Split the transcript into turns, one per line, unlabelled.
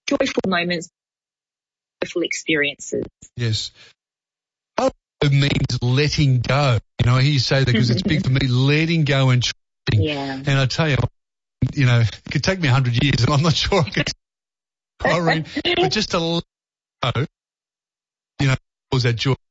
joyful moments, joyful experiences.
Yes. Oh, it means letting go. You know, I hear you say that because it's big for me, letting go and trusting.
Yeah.
And I tell you, it could take me 100 years, and I'm not sure I could, Irene, but just to let go, was that joy.